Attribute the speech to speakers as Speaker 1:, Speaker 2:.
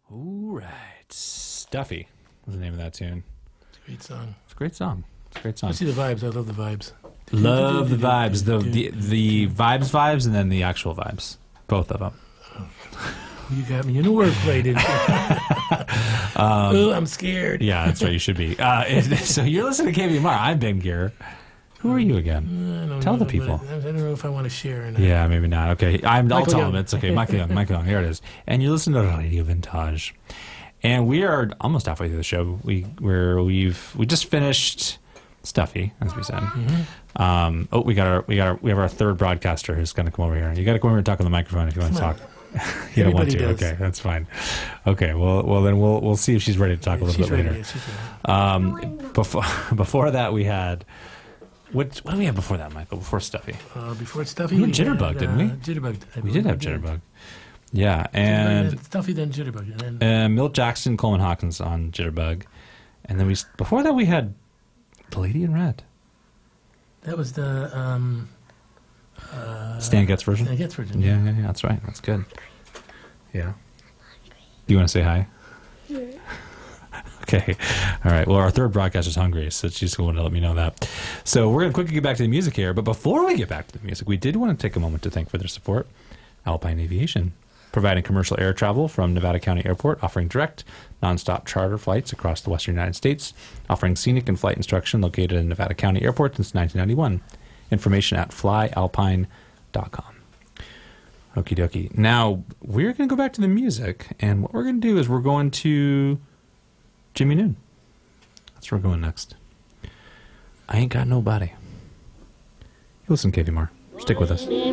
Speaker 1: All right. Stuffy was the name of that tune.
Speaker 2: It's a great song.
Speaker 1: It's a great song. It's a great song.
Speaker 2: I see the vibes. I love the vibes.
Speaker 1: Love the vibes. The vibes, and then the actual vibes. Both of them.
Speaker 2: You got me in a wordplay, didn't you? Oh, I'm scared.
Speaker 1: Yeah, that's right. You should be. So you're listening to KVMR. I'm Ben Gear. Who are you again? Tell the people.
Speaker 2: I don't know if I want to share or not.
Speaker 1: Yeah, maybe not. Okay, I'll tell
Speaker 2: Young.
Speaker 1: them. It's okay. Michael Young. Michael Young. Here it is. And you're listening to Radio Vintage. And we are almost halfway through the show. We just finished Stuffy, as we said. Mm-hmm. We have our third broadcaster who's going to come over here. You got to come over and talk on the microphone if you want to talk. You don't want to.
Speaker 2: Does.
Speaker 1: Okay, that's fine. Okay, well then we'll see if she's ready to talk a little bit later. Before that we had what did we have before that, Michael? Before Stuffy?
Speaker 2: Before Stuffy,
Speaker 1: we had Jitterbug, didn't we?
Speaker 2: Jitterbug.
Speaker 1: We did have Jitterbug. Yeah, and
Speaker 2: Stuffy, then Jitterbug, and then
Speaker 1: Milt Jackson, Coleman Hawkins on Jitterbug, and then before that we had The Lady in Red.
Speaker 2: That was the
Speaker 1: Stan Getz version.
Speaker 2: Stan Getz version.
Speaker 1: Yeah, that's right. That's good. Yeah. Do you want to say hi? Yeah. Okay. All right. Well, our third broadcaster is hungry, so she's going to let me know that. So we're going to quickly get back to the music here. But before we get back to the music, we did want to take a moment to thank for their support. Alpine Aviation, providing commercial air travel from Nevada County Airport, offering direct, nonstop charter flights across the western United States, offering scenic and flight instruction located in Nevada County Airport since 1991. Information at flyalpine.com. Okie dokie. Now, we're going to go back to the music, and what we're going to do is we're going to Jimmy Noon. That's where we're going next. I Ain't Got Nobody. You listen, KVMR. Stick with us.